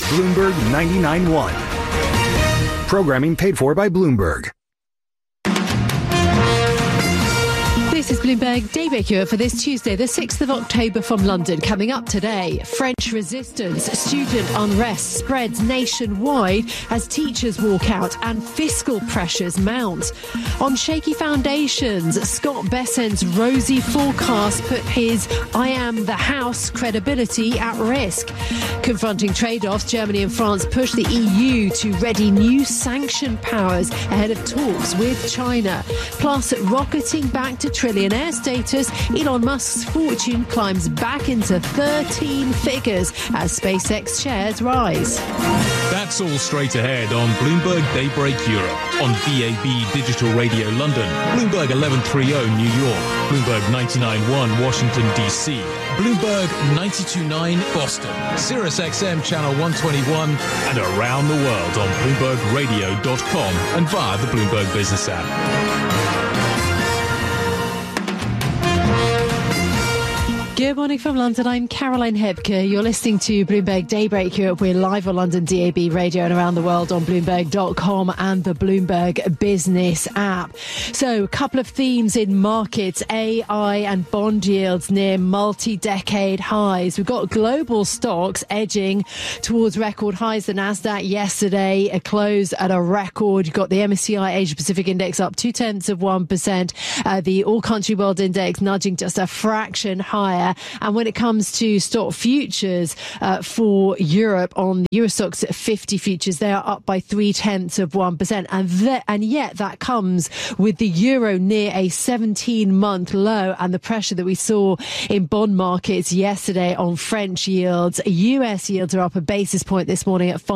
Bloomberg 99.1. Programming paid for by Bloomberg. This is Bloomberg Daybreak Europe for this Tuesday, the 6th of October from London. Coming up today, French resistance, student unrest spreads nationwide as teachers walk out and fiscal pressures mount. On shaky foundations, Scott Bessent's rosy forecast put his I am the house credibility at risk. Confronting trade-offs, Germany and France push the EU to ready new sanction powers ahead of talks with China. Plus, rocketing back to trillionaire status, Elon Musk's fortune climbs back into 13 figures as SpaceX shares rise. That's all straight ahead on Bloomberg Daybreak Europe, on DAB Digital Radio London, Bloomberg 1130 New York, Bloomberg 99.1 Washington DC, Bloomberg 92.9 Boston, Sirius XM Channel 121, and around the world on BloombergRadio.com and via the Bloomberg Business app. Good morning from London. I'm Caroline Hebke. You're listening to Bloomberg Daybreak Europe. We're live on London DAB radio and around the world on Bloomberg.com and the Bloomberg Business app. So a couple of themes in markets, AI and bond yields near multi-decade highs. We've got global stocks edging towards record highs. The Nasdaq yesterday closed at a record. You've got the MSCI Asia Pacific Index up 0.2%. The All Country World Index nudging just a fraction higher. And when it comes to stock futures for Europe on the Euro Stoxx 50 futures, they are up by 0.3%. And yet that comes with the euro near a 17-month low, and the pressure that we saw in bond markets yesterday on French yields. US yields are up a basis point this morning at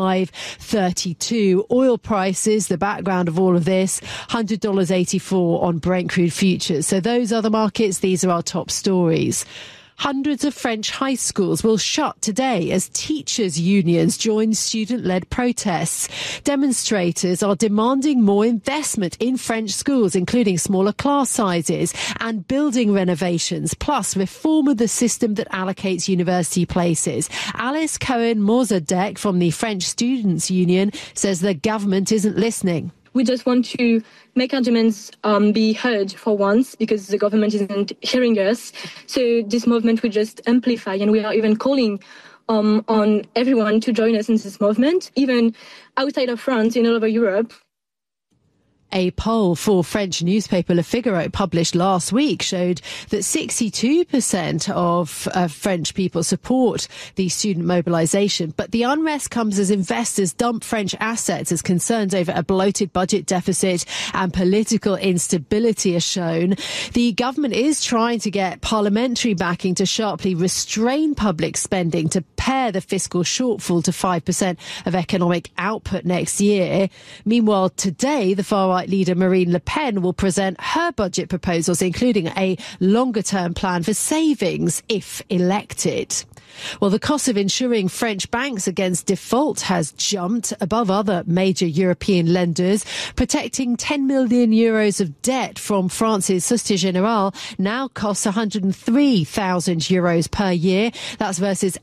5.32. Oil prices, the background of all of this, $100.84 on Brent crude futures. So those are the markets. These are our top stories. Hundreds of French high schools will shut today as teachers' unions join student-led protests. Demonstrators are demanding more investment in French schools, including smaller class sizes and building renovations, plus reform of the system that allocates university places. Alice Cohen-Morzadek from the French Students' Union says the government isn't listening. We just want to make our demands be heard for once, because the government isn't hearing us. So this movement will just amplify, and we are even calling on everyone to join us in this movement, even outside of France, in all over Europe. A poll for French newspaper Le Figaro published last week showed that 62% of French people support the student mobilisation. But the unrest comes as investors dump French assets as concerns over a bloated budget deficit and political instability are shown. The government is trying to get parliamentary backing to sharply restrain public spending to pare the fiscal shortfall to 5% of economic output next year. Meanwhile, today, the far-right leader Marine Le Pen will present her budget proposals, including a longer-term plan for savings if elected. Well, the cost of insuring French banks against default has jumped above other major European lenders. Protecting 10 million euros of debt from France's Société Générale now costs 103,000 euros per year. That's versus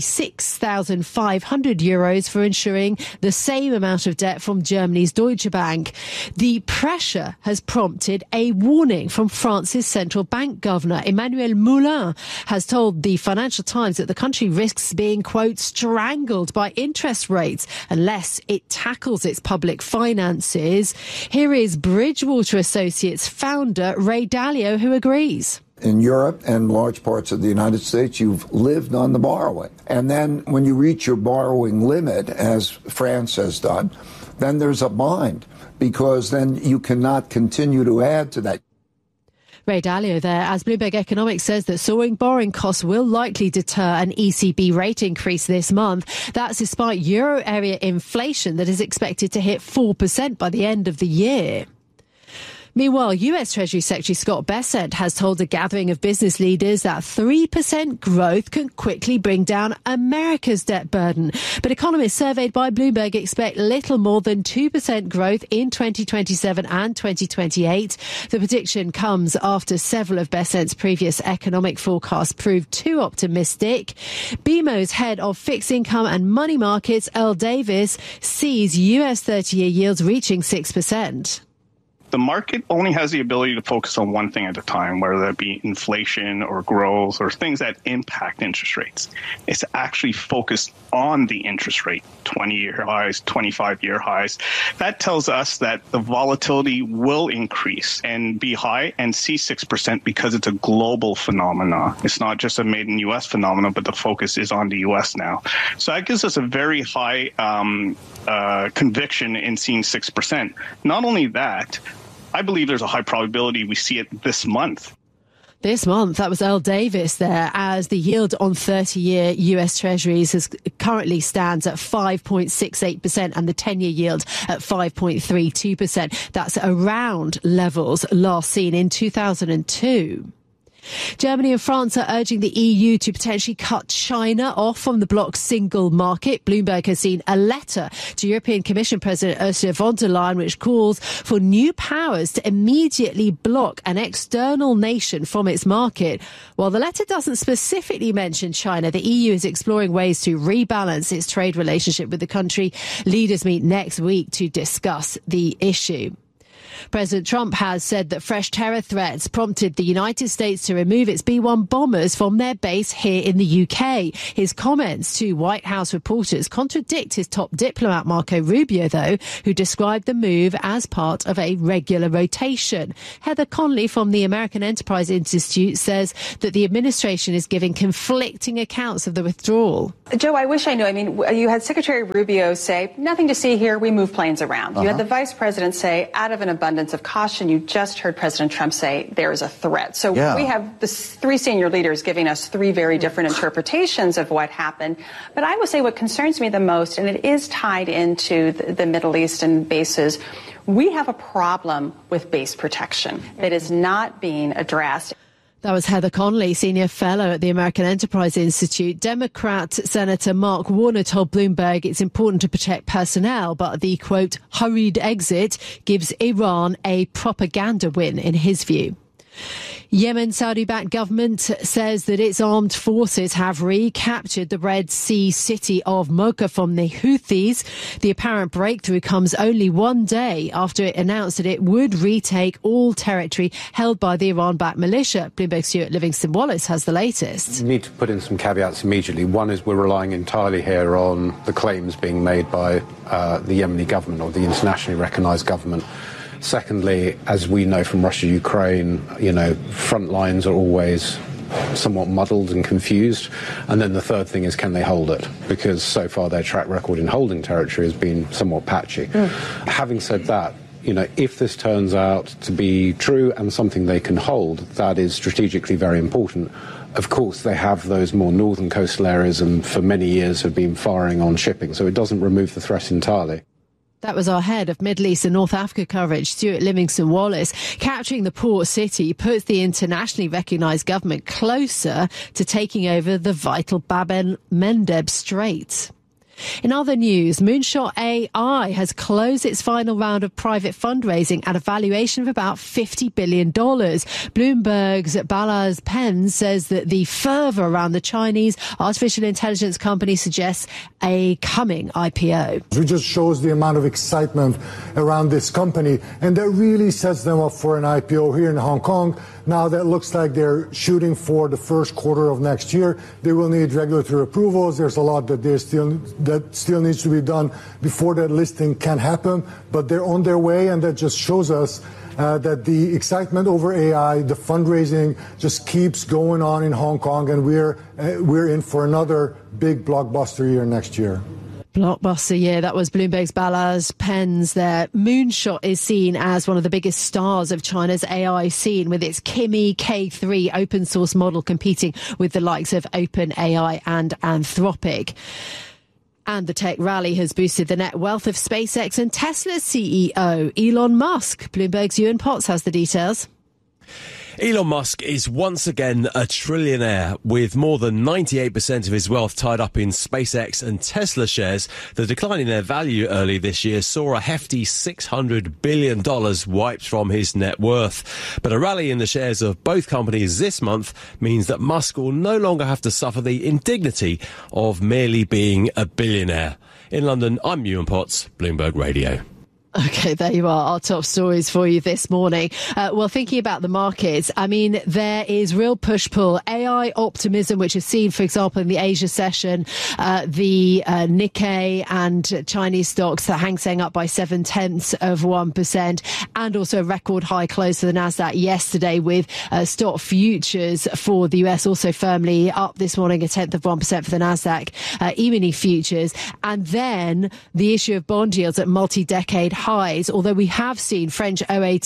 86,500 euros for insuring the same amount of debt from Germany's Deutsche Bank. The pressure has prompted a warning from France's central bank governor. Emmanuel Moulin has told the Financial Times that the country risks being, quote, strangled by interest rates unless it tackles its public finances. Here is Bridgewater Associates founder Ray Dalio, who agrees. In Europe and large parts of the United States, you've lived on the borrowing. And then when you reach your borrowing limit, as France has done, then there's a bind, because then you cannot continue to add to that. Ray Dalio there, as Bloomberg Economics says that soaring borrowing costs will likely deter an ECB rate increase this month. That's despite euro area inflation that is expected to hit 4% by the end of the year. Meanwhile, US Treasury Secretary Scott Bessent has told a gathering of business leaders that 3% growth can quickly bring down America's debt burden. But economists surveyed by Bloomberg expect little more than 2% growth in 2027 and 2028. The prediction comes after several of Bessent's previous economic forecasts proved too optimistic. BMO's head of fixed income and money markets, Earl Davis, sees US 30-year yields reaching 6%. The market only has the ability to focus on one thing at a time, whether that be inflation or growth or things that impact interest rates. It's actually focused on the interest rate, 20-year highs, 25-year highs. That tells us that the volatility will increase and be high and see 6% because it's a global phenomenon. It's not just a made in U.S. phenomenon, but the focus is on the U.S. now. So that gives us a very high conviction in seeing 6%. Not only that, I believe there's a high probability we see it this month. This month, that was Earl Davis there, as the yield on 30-year US Treasuries currently stands at 5.68% and the 10-year yield at 5.32%. That's around levels last seen in 2002. Germany and France are urging the EU to potentially cut China off from the bloc's single market. Bloomberg has seen a letter to European Commission President Ursula von der Leyen which calls for new powers to immediately block an external nation from its market. While the letter doesn't specifically mention China, the EU is exploring ways to rebalance its trade relationship with the country. Leaders meet next week to discuss the issue. President Trump has said that fresh terror threats prompted the United States to remove its B-1 bombers from their base here in the UK. His comments to White House reporters contradict his top diplomat Marco Rubio, though, who described the move as part of a regular rotation. Heather Conley from the American Enterprise Institute says that the administration is giving conflicting accounts of the withdrawal. Joe, I wish I knew. I mean, you had Secretary Rubio say, nothing to see here, we move planes around. You had the vice president say, out of an abundance of caution. You just heard President Trump say there is a threat. So we have the three senior leaders giving us three very different interpretations of what happened. But I would say what concerns me the most, and it is tied into the Middle East and bases, we have a problem with base protection that is not being addressed. That was Heather Conley, senior fellow at the American Enterprise Institute. Democrat Senator Mark Warner told Bloomberg it's important to protect personnel, but the, quote, hurried exit gives Iran a propaganda win, in his view. Yemen's Saudi-backed government says that its armed forces have recaptured the Red Sea city of Mocha from the Houthis. The apparent breakthrough comes only one day after it announced that it would retake all territory held by the Iran-backed militia. Bloomberg's Stuart Livingston-Wallace has the latest. We need to put in some caveats immediately. One is we're relying entirely here on the claims being made by the Yemeni government or the internationally recognised government. Secondly, as we know from Russia-Ukraine, front lines are always somewhat muddled and confused. And then the third thing is, can they hold it? Because so far their track record in holding territory has been somewhat patchy. Having said that, if this turns out to be true and something they can hold, that is strategically very important. Of course, they have those more northern coastal areas and for many years have been firing on shipping, so it doesn't remove the threat entirely. That was our head of Middle East and North Africa coverage, Stuart Livingston-Wallace. Capturing the port city puts the internationally recognised government closer to taking over the vital Bab el-Mandeb Strait. In other news, Moonshot AI has closed its final round of private fundraising at a valuation of about $50 billion. Bloomberg's Balazs Pens says that the fervour around the Chinese artificial intelligence company suggests a coming IPO. It just shows the amount of excitement around this company, and that really sets them up for an IPO here in Hong Kong. Now that looks like they're shooting for the first quarter of next year. They will need regulatory approvals. There's a lot that still needs to be done before that listing can happen, but they're on their way, and that just shows us that the excitement over AI, the fundraising just keeps going on in Hong Kong, and we're in for another big blockbuster year next year. Blockbuster year. That was Bloomberg's Balazs Pens there. Moonshot is seen as one of the biggest stars of China's AI scene, with its Kimi K3 open source model competing with the likes of OpenAI and Anthropic. And the tech rally has boosted the net wealth of SpaceX and Tesla's CEO, Elon Musk. Bloomberg's Ewan Potts has the details. Elon Musk is once again a trillionaire with more than 98% of his wealth tied up in SpaceX and Tesla shares. The decline in their value early this year saw a hefty $600 billion wiped from his net worth. But a rally in the shares of both companies this month means that Musk will no longer have to suffer the indignity of merely being a billionaire. In London, I'm Ewan Potts, Bloomberg Radio. Okay, there you are, our top stories for you this morning. Well, thinking about the markets, I mean, there is real push-pull. AI optimism, which is seen, for example, in the Asia session, the Nikkei and Chinese stocks, the Hang Seng up by 0.7%, and also a record high close for the Nasdaq yesterday, with stock futures for the US also firmly up this morning, 0.1% for the Nasdaq E-mini futures. And then the issue of bond yields at multi-decade highs, although we have seen French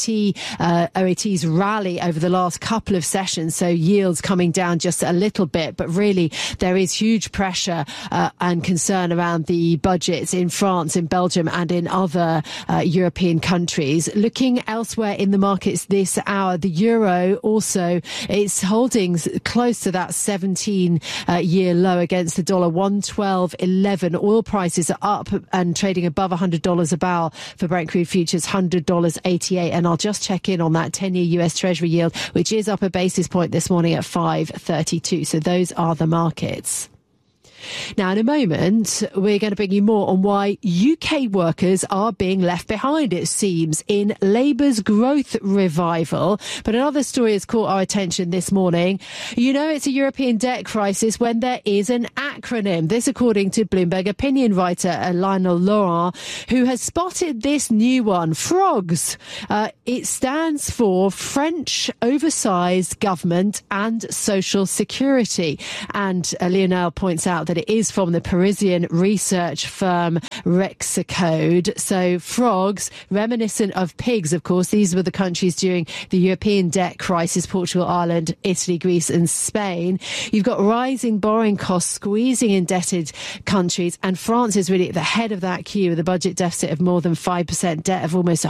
OATs rally over the last couple of sessions, so yields coming down just a little bit, but really there is huge pressure and concern around the budgets in France, in Belgium and in other European countries. Looking elsewhere in the markets this hour, the euro also is holding close to that 17-year low against the dollar, 112.11. Oil prices are up and trading above $100 a barrel for Brent crude futures, $100.88. And I'll just check in on that 10-year US Treasury yield, which is up a basis point this morning at 5.32. So those are the markets. Now, in a moment, we're going to bring you more on why UK workers are being left behind, it seems, in Labour's growth revival. But another story has caught our attention this morning. You know, it's a European debt crisis when there is an acronym. This, according to Bloomberg opinion writer Lionel Laurent, who has spotted this new one, FROGS. It stands for French Oversized Government and Social Security. And Lionel points out that it is from the Parisian research firm Rexicode. So frogs, reminiscent of pigs, of course. These were the countries during the European debt crisis: Portugal, Ireland, Italy, Greece and Spain. You've got rising borrowing costs squeezing indebted countries, and France is really at the head of that queue with a budget deficit of more than 5%, debt of almost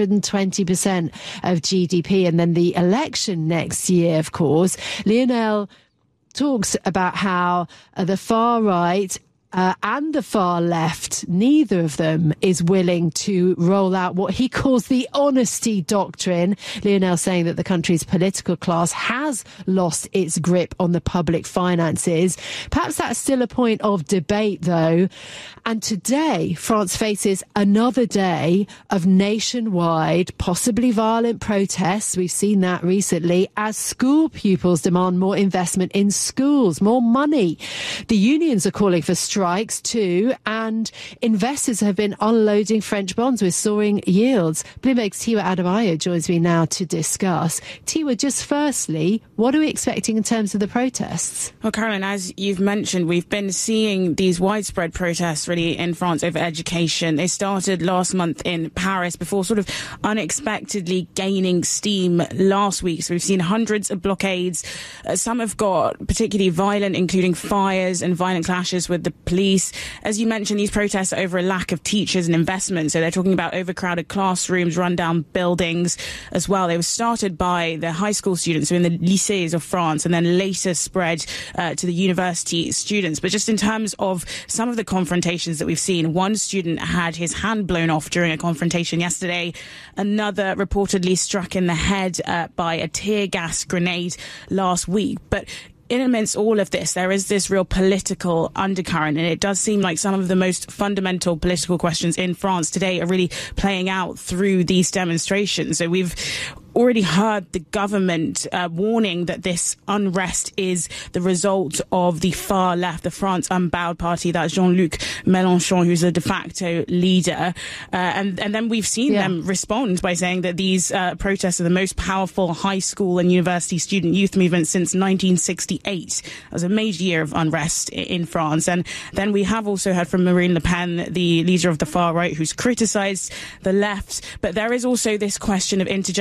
120% of GDP. And then the election next year, of course. Lionel talks about how the far right and the far left, neither of them is willing to roll out what he calls the honesty doctrine. Lionel saying that the country's political class has lost its grip on the public finances. Perhaps that's still a point of debate, though. And today, France faces another day of nationwide, possibly violent protests. We've seen that recently as school pupils demand more investment in schools, more money. The unions are calling for strikes too, and investors have been unloading French bonds with soaring yields. Bloomberg's Tiwa Adebayo joins me now to discuss. Tiwa, just firstly, what are we expecting in terms of the protests? Well, Caroline, as you've mentioned, we've been seeing these widespread protests really in France over education. They started last month in Paris before sort of unexpectedly gaining steam last week. So we've seen hundreds of blockades. Some have got particularly violent, including fires and violent clashes with the police. As you mentioned, these protests are over a lack of teachers and investment. So they're talking about overcrowded classrooms, rundown buildings as well. They were started by the high school students, so in the lycées of France, and then later spread to the university students. But just in terms of some of the confrontations that we've seen, one student had his hand blown off during a confrontation yesterday. Another reportedly struck in the head by a tear gas grenade last week. But in amidst all of this, there is this real political undercurrent, and it does seem like some of the most fundamental political questions in France today are really playing out through these demonstrations. So we've already heard the government warning that this unrest is the result of the far left, the France Unbowed Party, that's Jean-Luc Mélenchon, who's a de facto leader. And then we've seen them respond by saying that these protests are the most powerful high school and university student youth movement since 1968. That was a major year of unrest in France. And then we have also heard from Marine Le Pen, the leader of the far right, who's criticised the left. But there is also this question of intergenerational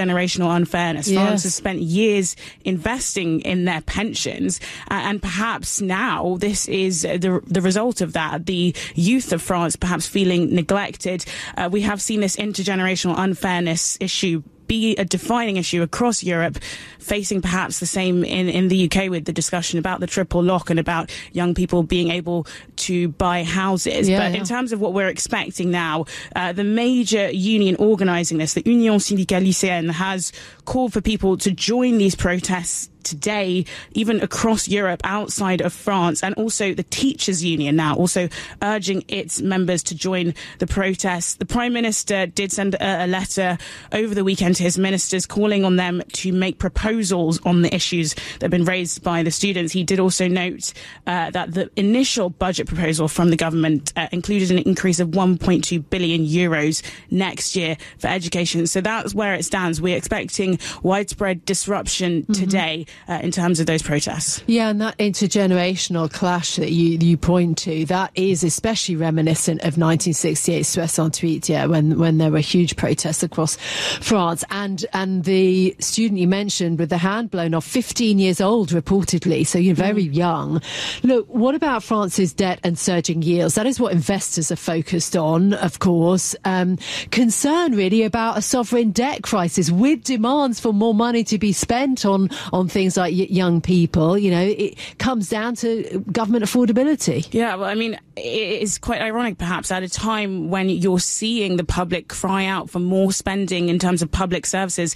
intergenerational unfairness. Yes. France has spent years investing in their pensions, and perhaps now this is the result of that. The youth of France perhaps feeling neglected. We have seen this intergenerational unfairness issue be a defining issue across Europe, facing perhaps the same in the UK with the discussion about the triple lock and about young people being able to buy houses. But in terms of what we're expecting now, the major union organising this, the Union Syndicale Lycéenne, has called for people to join these protests today, even across Europe, outside of France, and also the Teachers Union now also urging its members to join the protests. The Prime Minister did send a letter over the weekend to his ministers calling on them to make proposals on the issues that have been raised by the students. He did also note that the initial budget proposal from the government included an increase of 1.2 billion euros next year for education. So that's where it stands. We're expecting widespread disruption today in terms of those protests. Yeah, and that intergenerational clash that you point to, that is especially reminiscent of 1968, 68, when there were huge protests across France. And the student you mentioned with the hand blown off, 15 years old reportedly, so you're very young. Look, what about France's debt and surging yields? That is what investors are focused on, of course. Concern really about a sovereign debt crisis with demands for more money to be spent on things like young people. You know, it comes down to government affordability. Yeah, well, I mean, it is quite ironic perhaps at a time when you're seeing the public cry out for more spending in terms of public services.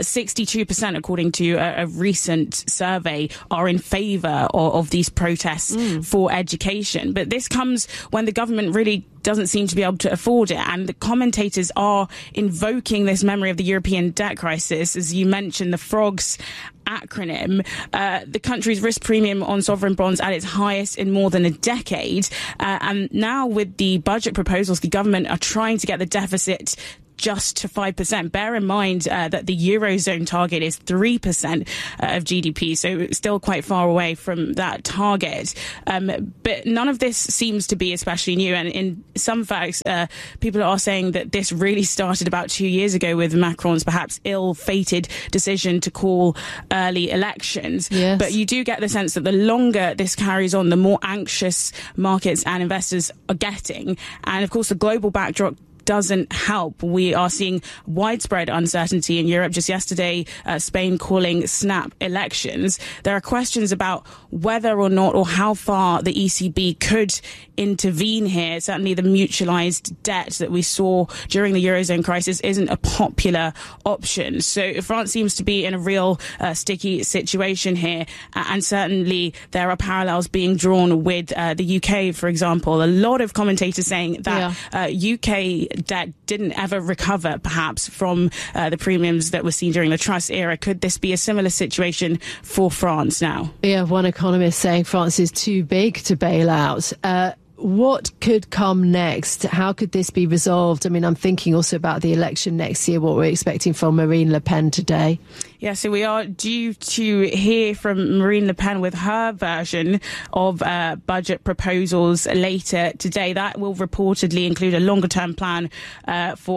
62%, according to a recent survey, are in favour of these protests for education. But this comes when the government really doesn't seem to be able to afford it. And the commentators are invoking this memory of the European debt crisis. As you mentioned, the FROGS acronym, the country's risk premium on sovereign bonds at its highest in more than a decade. And now with the budget proposals, the government are trying to get the deficit just to 5%. Bear in mind that the Eurozone target is 3% of GDP, so still quite far away from that target. But none of this seems to be especially new. And in some facts, people are saying that this really started about 2 years ago with Macron's perhaps ill-fated decision to call early elections. Yes. But you do get the sense that the longer this carries on, the more anxious markets and investors are getting. And of course, the global backdrop doesn't help. We are seeing widespread uncertainty in Europe. Just yesterday, Spain calling snap elections. There are questions about whether or not or how far the ECB could intervene here. Certainly the mutualised debt that we saw during the Eurozone crisis isn't a popular option. So France seems to be in a real sticky situation here. And certainly there are parallels being drawn with the UK, for example. A lot of commentators saying that UK debt didn't ever recover, perhaps, from the premiums that were seen during the Truss era. Could this be a similar situation for France now? Yeah, one economist saying France is too big to bail out. What could come next? How could this be resolved? I mean, I'm thinking also about the election next year, what we're expecting from Marine Le Pen today. Yeah, so we are due to hear from Marine Le Pen with her version of budget proposals later today. That will reportedly include a longer-term plan for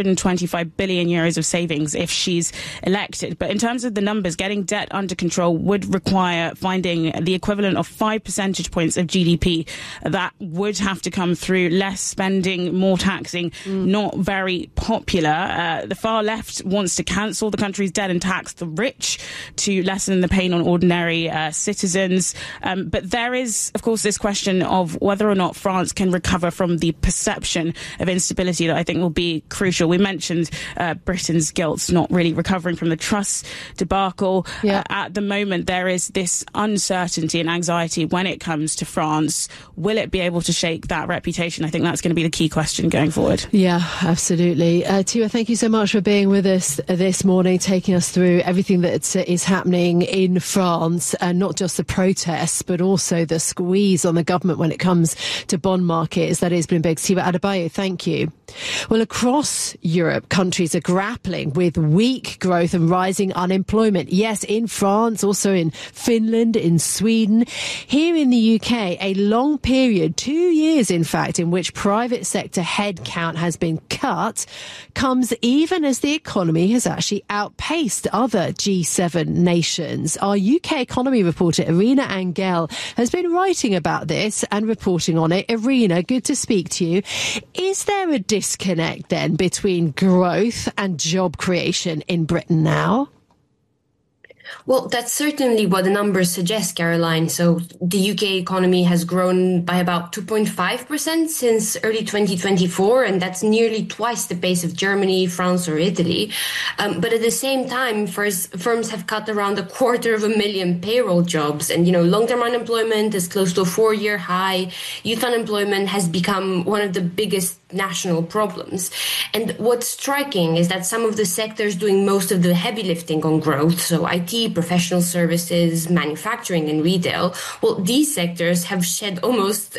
125 billion euros of savings if she's elected. But in terms of the numbers, getting debt under control would require finding the equivalent of 5 percentage points of GDP. That would have to come through less spending, more taxing, not very popular. The far left wants to cancel the country's debt and tax the rich to lessen the pain on ordinary citizens. But there is, of course, this question of whether or not France can recover from the perception of instability that I think will be crucial. We mentioned Britain's gilts not really recovering from the Truss debacle. Yeah. At the moment, there is this uncertainty and anxiety when it comes to France. Will it be able to shake that reputation? I think that's going to be the key question going forward. Yeah, absolutely. Tua, thank you so much for being with us this morning, taking us through everything that is happening in France, and not just the protests, but also the squeeze on the government when it comes to bond markets. That is Bloomberg's Tua Adebayo. Thank you. Well, across Europe, countries are grappling with weak growth and rising unemployment. Yes, in France, also in Finland, in Sweden. Here in the UK, a long period 2 years, in fact, in which private sector headcount has been cut, comes even as the economy has actually outpaced other G7 nations. Our UK economy reporter, Irina Angel, has been writing about this and reporting on it. Irina, good to speak to you. Is there a disconnect then between growth and job creation in Britain now? Well, that's certainly what the numbers suggest, Caroline. So the UK economy has grown by about 2.5% since early 2024, and that's nearly twice the pace of Germany, France or Italy. But at the same time, firms have cut around 250,000 payroll jobs. And, long-term unemployment is close to a 4-year high. Youth unemployment has become one of the biggest national problems. And what's striking is that some of the sectors doing most of the heavy lifting on growth, so IT, professional services, manufacturing and retail, well, these sectors have shed almost,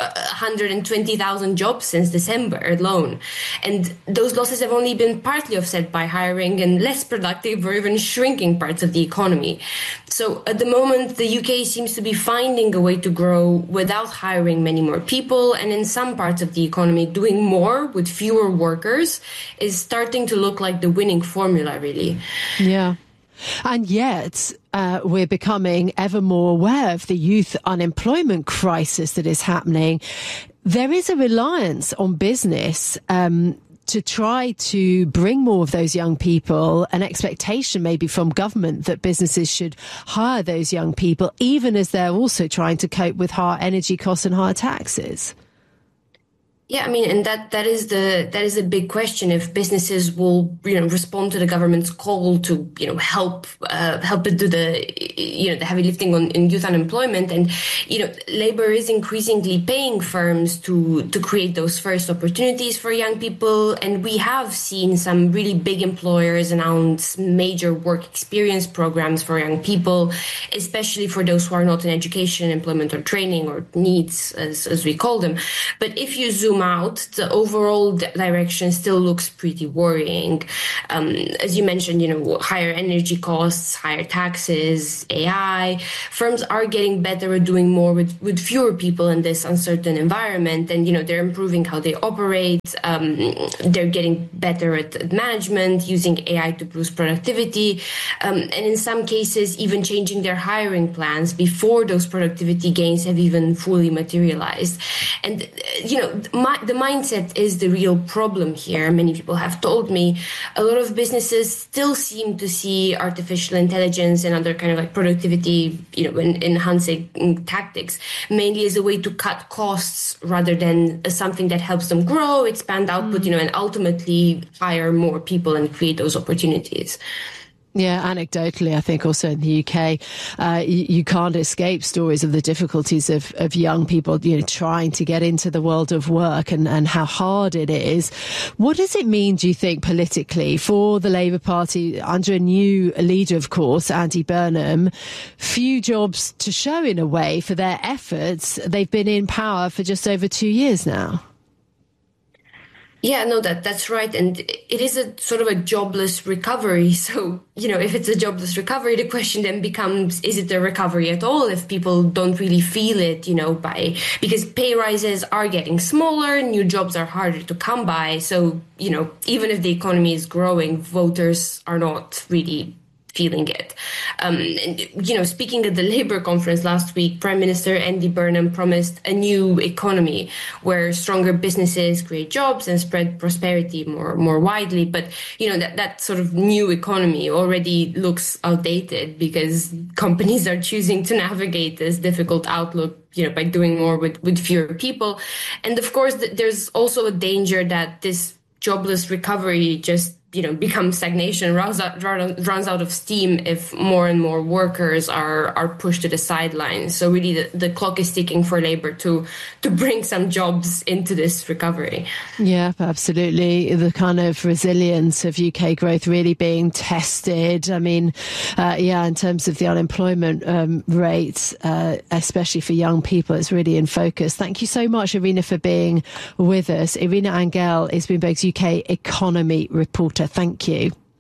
120,000 jobs since December alone. And those losses have only been partly offset by hiring and less productive or even shrinking parts of the economy. So at the moment, the UK seems to be finding a way to grow without hiring many more people. And in some parts of the economy, doing more with fewer workers is starting to look like the winning formula, really. Yeah. And yet, we're becoming ever more aware of the youth unemployment crisis that is happening. There is a reliance on business to try to bring more of those young people, an expectation maybe from government that businesses should hire those young people, even as they're also trying to cope with higher energy costs and higher taxes. Yeah, I mean, and that is a big question. If businesses will, respond to the government's call to, help it do the heavy lifting in youth unemployment, and labor is increasingly paying firms to create those first opportunities for young people, and we have seen some really big employers announce major work experience programs for young people, especially for those who are not in education, employment, or training, or needs, as we call them. But if you zoom out, the overall direction still looks pretty worrying. As you mentioned, higher energy costs, higher taxes, AI. Firms are getting better at doing more with fewer people in this uncertain environment. And, they're improving how they operate. They're getting better at management, using AI to boost productivity. And in some cases, even changing their hiring plans before those productivity gains have even fully materialized. And, the mindset is the real problem here. Many people have told me a lot of businesses still seem to see artificial intelligence and other kind of like productivity, enhancing tactics, mainly as a way to cut costs rather than as something that helps them grow, expand output, and ultimately hire more people and create those opportunities. Yeah, anecdotally, I think also in the UK, you can't escape stories of the difficulties of young people, trying to get into the world of work and how hard it is. What does it mean, do you think, politically for the Labour Party under a new leader, of course, Andy Burnham? Few jobs to show in a way for their efforts. They've been in power for just over 2 years now. Yeah, no, that's right. And it is a sort of a jobless recovery. So, if it's a jobless recovery, the question then becomes, is it a recovery at all if people don't really feel it, because pay rises are getting smaller, new jobs are harder to come by. So, even if the economy is growing, voters are not really feeling it. Speaking at the Labour conference last week, Prime Minister Andy Burnham promised a new economy where stronger businesses create jobs and spread prosperity more widely. But, that sort of new economy already looks outdated because companies are choosing to navigate this difficult outlook, by doing more with fewer people. And of course, there's also a danger that this jobless recovery just becomes stagnation, runs out of steam if more and more workers are pushed to the sidelines. So really the clock is ticking for Labour to bring some jobs into this recovery. Yeah, absolutely. The kind of resilience of UK growth really being tested. I mean, in terms of the unemployment rates, especially for young people, it's really in focus. Thank you so much, Irina, for being with us. Irina Angel is Bloomberg's UK economy reporter. Thank you.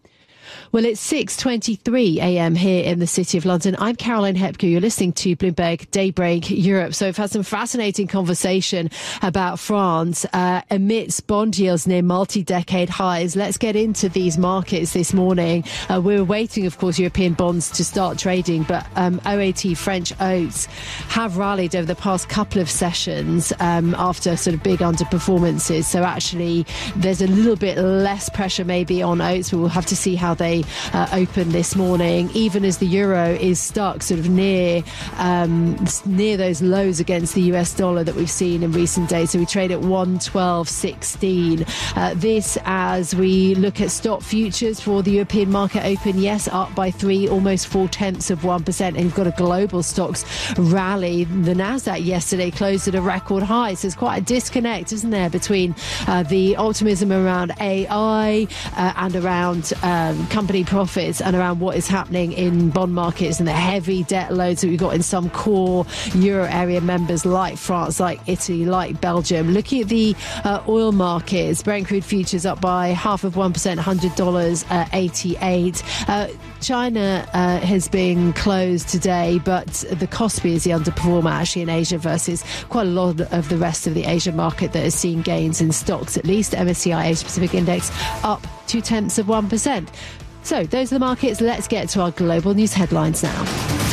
Well, it's 6:23 a.m. here in the City of London. I'm Caroline Hepker. You're listening to Bloomberg Daybreak Europe. So we've had some fascinating conversation about France amidst bond yields near multi-decade highs. Let's get into these markets this morning. We're waiting, of course, European bonds to start trading, but OAT French oats have rallied over the past couple of sessions after sort of big underperformances. So actually, there's a little bit less pressure maybe on oats. We'll have to see how they open this morning, even as the euro is stuck sort of near those lows against the US dollar that we've seen in recent days. So we trade at 112.16. This as we look at stock futures for the European market open, yes, up by 3, almost 0.4%. And you've got a global stocks rally. The Nasdaq yesterday closed at a record high. So there's quite a disconnect, isn't there, between the optimism around AI and around company profits and around what is happening in bond markets and the heavy debt loads that we've got in some core euro area members like France, like Italy, like Belgium. Looking at the oil markets, Brent crude futures up by 0.5%, $100.88. China has been closed today, but the Kospi is the underperformer actually in Asia versus quite a lot of the rest of the Asian market that has seen gains in stocks. At least MSCI Asia Pacific Index up 0.2%. So those are the markets. Let's get to our global news headlines now.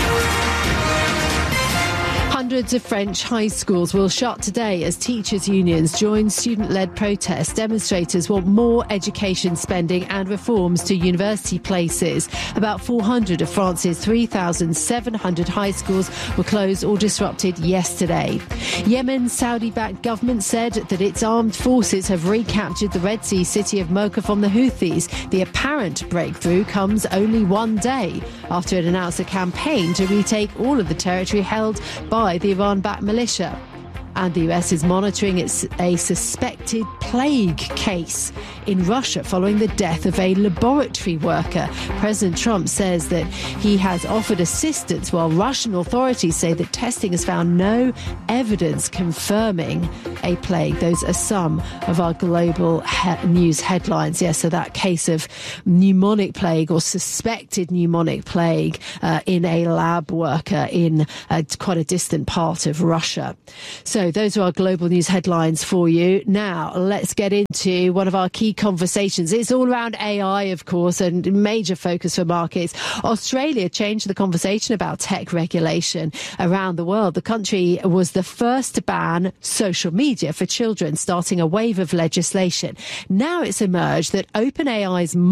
Hundreds of French high schools will shut today as teachers' unions join student-led protests. Demonstrators want more education spending and reforms to university places. About 400 of France's 3,700 high schools were closed or disrupted yesterday. Yemen's Saudi-backed government said that its armed forces have recaptured the Red Sea city of Mocha from the Houthis. The apparent breakthrough comes only one day after it announced a campaign to retake all of the territory held by the Iran-backed militia. And the US is monitoring a suspected plague case in Russia following the death of a laboratory worker. President Trump says that he has offered assistance while Russian authorities say that testing has found no evidence confirming a plague. Those are some of our global news headlines. Yes, so that case of pneumonic plague or suspected pneumonic plague in a lab worker in quite a distant part of Russia. So those are our global news headlines for you. Now, let's get into one of our key conversations. It's all around AI, of course, and major focus for markets. Australia changed the conversation about tech regulation around the world. The country was the first to ban social media for children, starting a wave of legislation. Now it's emerged that OpenAI's